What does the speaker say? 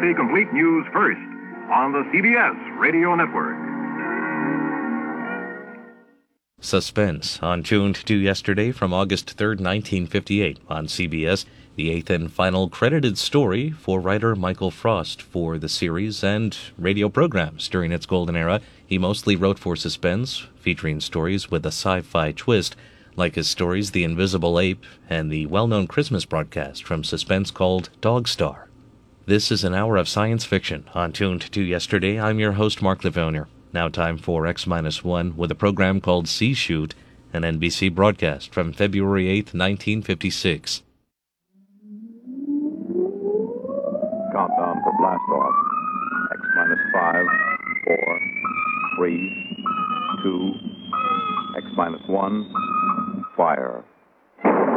the complete news first on the CBS Radio Network. Suspense on Tuned to Yesterday from August 3rd, 1958 on CBS, the eighth and final credited story for writer Michael Frost for the series and radio programs during its golden era. He mostly wrote for Suspense, featuring stories with a sci-fi twist, like his stories The Invisible Ape and the well-known Christmas broadcast from Suspense called Dog Star. This is an hour of science fiction on Tuned to Yesterday. I'm your host, Mark Livonia. Now time for X-1 with a program called Sea Shoot, an NBC broadcast from February 8, 1956. Countdown for blast off. X-5, 4, 3, 2, X-1, fire.